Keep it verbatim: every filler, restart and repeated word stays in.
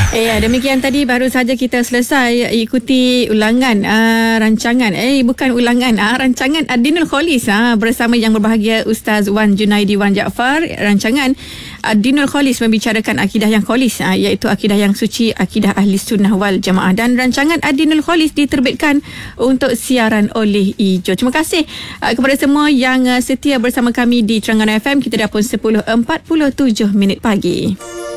Eh, demikian tadi baru saja kita selesai ikuti ulangan uh, rancangan eh bukan ulangan uh, rancangan Adinul Kholis uh, bersama yang berbahagia Ustaz Wan Junaidi Wan Jaafar. Rancangan Adinul Kholis membicarakan akidah yang kholis, uh, iaitu akidah yang suci, akidah ahli sunnah wal jamaah, dan rancangan Adinul Kholis diterbitkan untuk siaran oleh Ijo. Terima kasih uh, kepada semua yang uh, setia bersama kami di Terengganu F M. Kita dah pun sepuluh empat puluh tujuh minit pagi.